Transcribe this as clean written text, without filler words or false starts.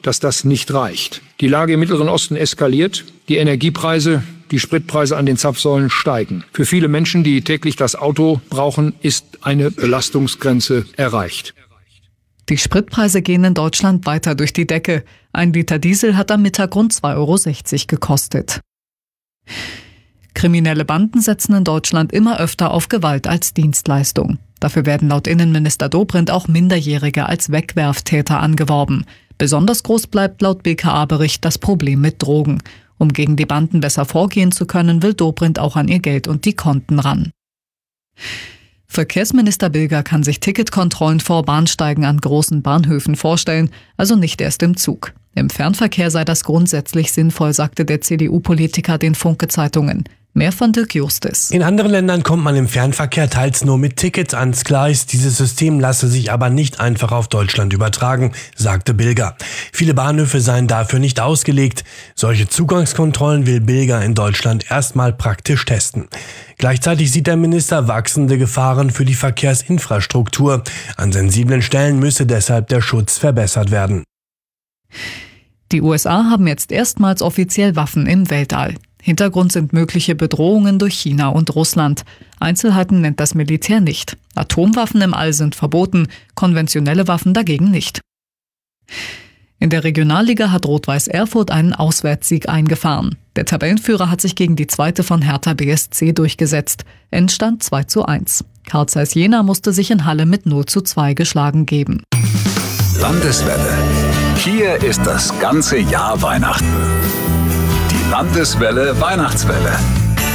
dass das nicht reicht. Die Lage im Mittleren Osten eskaliert. Die Energiepreise, die Spritpreise an den Zapfsäulen steigen. Für viele Menschen, die täglich das Auto brauchen, ist eine Belastungsgrenze erreicht. Die Spritpreise gehen in Deutschland weiter durch die Decke. 1 Liter Diesel hat am Mittag rund 2,60 € gekostet. Kriminelle Banden setzen in Deutschland immer öfter auf Gewalt als Dienstleistung. Dafür werden laut Innenminister Dobrindt auch Minderjährige als Wegwerftäter angeworben. Besonders groß bleibt laut BKA-Bericht das Problem mit Drogen. Um gegen die Banden besser vorgehen zu können, will Dobrindt auch an ihr Geld und die Konten ran. Verkehrsminister Bilger kann sich Ticketkontrollen vor Bahnsteigen an großen Bahnhöfen vorstellen, also nicht erst im Zug. Im Fernverkehr sei das grundsätzlich sinnvoll, sagte der CDU-Politiker den Funke-Zeitungen. Mehr von Dirk Justis. In anderen Ländern kommt man im Fernverkehr teils nur mit Tickets ans Gleis. Dieses System lasse sich aber nicht einfach auf Deutschland übertragen, sagte Bilger. Viele Bahnhöfe seien dafür nicht ausgelegt. Solche Zugangskontrollen will Bilger in Deutschland erstmal praktisch testen. Gleichzeitig sieht der Minister wachsende Gefahren für die Verkehrsinfrastruktur. An sensiblen Stellen müsse deshalb der Schutz verbessert werden. Die USA haben jetzt erstmals offiziell Waffen im Weltall. Hintergrund sind mögliche Bedrohungen durch China und Russland. Einzelheiten nennt das Militär nicht. Atomwaffen im All sind verboten, konventionelle Waffen dagegen nicht. In der Regionalliga hat Rot-Weiß Erfurt einen Auswärtssieg eingefahren. Der Tabellenführer hat sich gegen die zweite von Hertha BSC durchgesetzt. Endstand 2:1. Carl Zeiss Jena musste sich in Halle mit 0:2 geschlagen geben. Landeswelle. Hier ist das ganze Jahr Weihnachten. Die Landeswelle Weihnachtswelle.